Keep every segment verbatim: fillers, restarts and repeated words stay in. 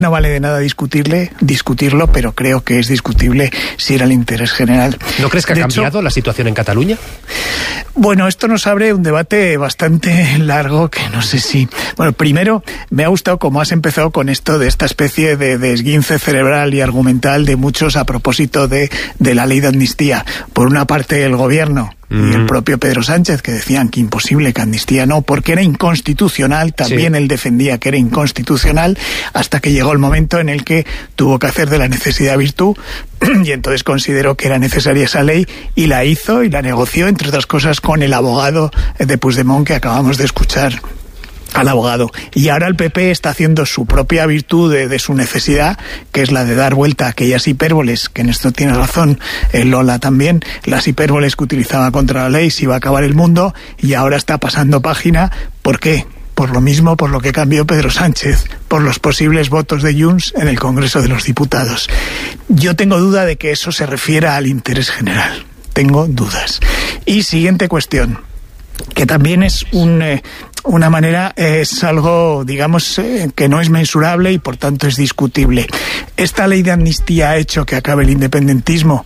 No vale de nada discutirle, discutirlo, pero creo que es discutible si era el interés general. ¿No crees que ha de cambiado hecho, la situación en Cataluña? Bueno, esto nos abre un debate bastante largo que no sé si... Bueno, primero, me ha gustado cómo has empezado con esto de esta especie de, de esguince cerebral y argumental de muchos a propósito de, de la ley de amnistía. Por una parte, el gobierno y el propio Pedro Sánchez, que decían que imposible, que amnistía no, porque era inconstitucional, también sí. Él defendía que era inconstitucional, hasta que llegó el momento en el que tuvo que hacer de la necesidad virtud, y entonces consideró que era necesaria esa ley, y la hizo, y la negoció, entre otras cosas, con el abogado de Puigdemont, que acabamos de escuchar al abogado. Y ahora el P P está haciendo su propia virtud de, de su necesidad, que es la de dar vuelta a aquellas hipérboles, que en esto tiene razón eh, Lola también, las hipérboles que utilizaba contra la ley, si iba a acabar el mundo, y ahora está pasando página. ¿Por qué? Por lo mismo, por lo que cambió Pedro Sánchez, por los posibles votos de Junts en el Congreso de los Diputados. Yo tengo duda de que eso se refiera al interés general. Tengo dudas. Y siguiente cuestión, que también es un... Eh, una manera, es algo, digamos, eh, que no es mensurable y por tanto es discutible. ¿Esta ley de amnistía ha hecho que acabe el independentismo?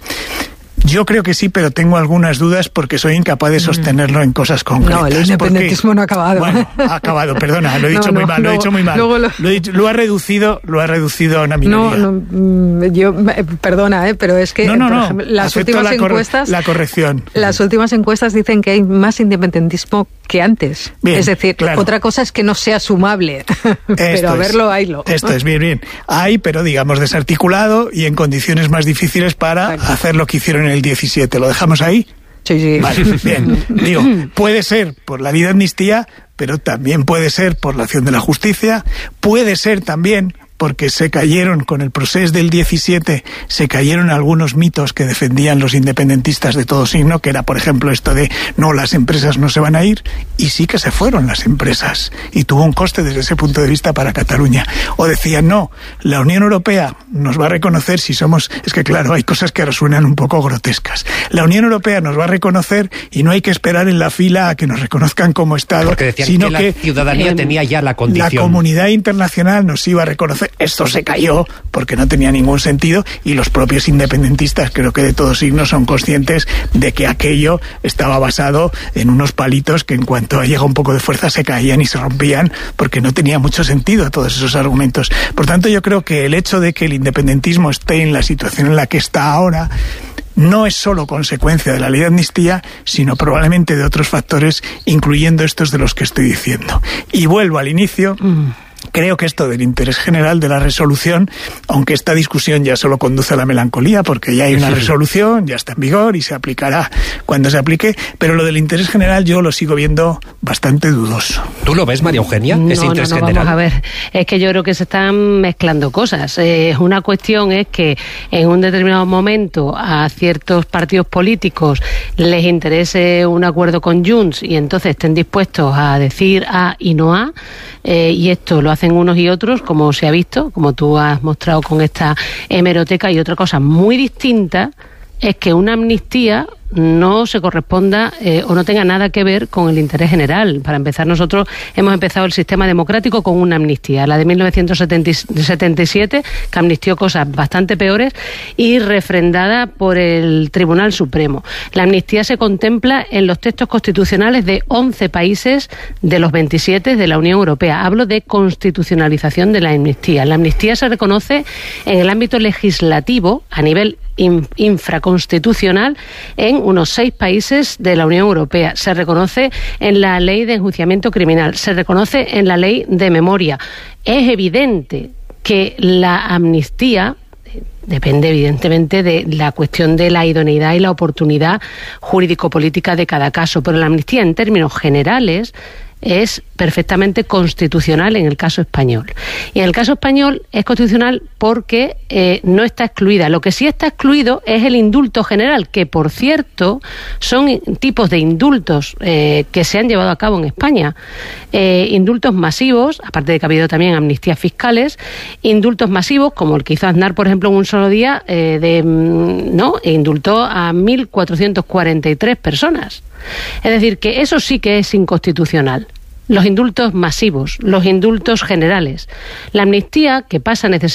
Yo creo que sí, pero tengo algunas dudas porque soy incapaz de sostenerlo en cosas concretas. No, el independentismo porque, no ha acabado. Bueno, ha acabado, perdona, lo he dicho no, muy no, mal, luego, lo he dicho muy mal. Lo... Lo, he dicho, lo ha reducido, lo ha reducido a una minoría. No, no, yo, perdona, eh, pero es que no, no, por no, ejemplo, las últimas la encuestas, la corrección. Las últimas encuestas dicen que hay más independentismo que antes. Bien, es decir, claro. Otra cosa es que no sea sumable, pero a verlo, haylo. Esto es bien, bien. Hay, pero digamos desarticulado y en condiciones más difíciles para Exacto. hacer lo que hicieron en el diecisiete. ¿Lo dejamos ahí? Sí, sí. Vale, bien. Digo, puede ser por la ley de amnistía, pero también puede ser por la acción de la justicia, puede ser también porque se cayeron con el proceso del diecisiete, se cayeron algunos mitos que defendían los independentistas de todo signo, que era, por ejemplo, esto de no, las empresas no se van a ir, y sí que se fueron las empresas, y tuvo un coste desde ese punto de vista para Cataluña. O decían, no, la Unión Europea nos va a reconocer si somos... Es que claro, hay cosas que resuenan un poco grotescas. La Unión Europea nos va a reconocer y no hay que esperar en la fila a que nos reconozcan como Estado, porque decían sino que la que ciudadanía eh, tenía ya la condición. La comunidad internacional nos iba a reconocer. Esto se cayó porque no tenía ningún sentido, y los propios independentistas, creo que de todos signos, son conscientes de que aquello estaba basado en unos palitos que en cuanto llega un poco de fuerza se caían y se rompían, porque no tenía mucho sentido todos esos argumentos. Por tanto, yo creo que el hecho de que el independentismo esté en la situación en la que está ahora no es solo consecuencia de la ley de amnistía, sino probablemente de otros factores, incluyendo estos de los que estoy diciendo. Y vuelvo al inicio... Mm. Creo que esto del interés general de la resolución, aunque esta discusión ya solo conduce a la melancolía, porque ya hay una resolución, ya está en vigor y se aplicará cuando se aplique, pero lo del interés general yo lo sigo viendo bastante dudoso. ¿Tú lo ves, María Eugenia, no, ese interés no, no, general? Vamos a ver, es que yo creo que se están mezclando cosas. Eh, una cuestión es que en un determinado momento a ciertos partidos políticos les interese un acuerdo con Junts y entonces estén dispuestos a decir A y no A, eh, y esto lo hacen unos y otros, como se ha visto, como tú has mostrado con esta hemeroteca. Y otra cosa muy distinta es que una amnistía no se corresponda eh, o no tenga nada que ver con el interés general. Para empezar, nosotros hemos empezado el sistema democrático con una amnistía, la de mil novecientos setenta y siete, que amnistió cosas bastante peores y refrendada por el Tribunal Supremo. La amnistía se contempla en los textos constitucionales de once países de los veintisiete de la Unión Europea. Hablo de constitucionalización de la amnistía. La amnistía se reconoce en el ámbito legislativo a nivel infraconstitucional en unos seis países de la Unión Europea. Se reconoce en la ley de enjuiciamiento criminal, se reconoce en la ley de memoria. Es evidente que la amnistía depende evidentemente de la cuestión de la idoneidad y la oportunidad jurídico-política de cada caso, pero la amnistía en términos generales es perfectamente constitucional en el caso español. Y en el caso español es constitucional porque eh, no está excluida. Lo que sí está excluido es el indulto general, que por cierto son tipos de indultos eh, que se han llevado a cabo en España. Eh, indultos masivos, aparte de que ha habido también amnistías fiscales, indultos masivos como el que hizo Aznar, por ejemplo, en un solo día, eh, de, no, e indultó a mil cuatrocientas cuarenta y tres personas. Es decir, que eso sí que es inconstitucional. los indultos masivos, los indultos generales. La amnistía, que pasa necesariamente